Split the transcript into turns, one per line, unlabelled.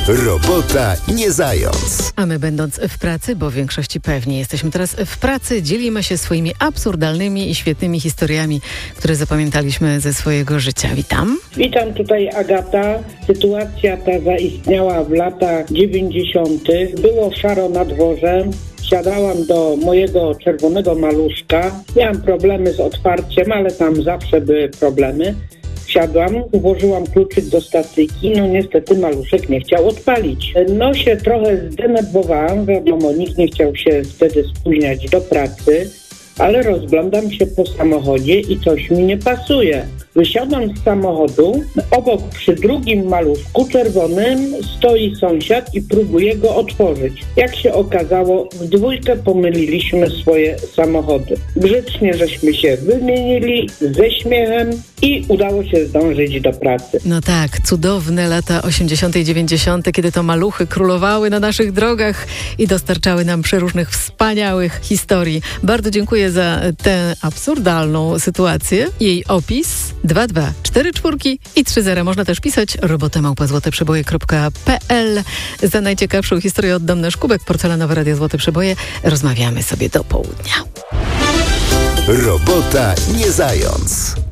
Robota nie zając.
A my, będąc w pracy, bo w większości pewnie jesteśmy teraz w pracy, dzielimy się swoimi absurdalnymi i świetnymi historiami, które zapamiętaliśmy ze swojego życia. Witam.
Witam, tutaj Agata. Sytuacja ta zaistniała w latach 90. Było szaro na dworze. Wsiadałam do mojego czerwonego maluszka. Miałam problemy z otwarciem, ale tam zawsze były problemy. Wsiadłam, włożyłam kluczyk do stacyjki, niestety maluszek nie chciał odpalić. Się trochę zdenerwowałam, wiadomo, nikt nie chciał się wtedy spóźniać do pracy, ale rozglądam się po samochodzie i coś mi nie pasuje. Wysiadam z samochodu, obok przy drugim maluszku czerwonym stoi sąsiad i próbuje go otworzyć. Jak się okazało, w dwójkę pomyliliśmy swoje samochody. Grzecznie żeśmy się wymienili ze śmiechem i udało się zdążyć do pracy.
No tak, cudowne lata 80. i 90., kiedy to maluchy królowały na naszych drogach i dostarczały nam przeróżnych wspaniałych historii. Bardzo dziękuję za tę absurdalną sytuację. Jej opis 2244 i 30. Można też pisać robota@złoteprzeboje.pl. Za najciekawszą historię oddam nasz kubek porcelanowy Radia Złote Przeboje. Rozmawiamy sobie do południa.
Robota nie zając.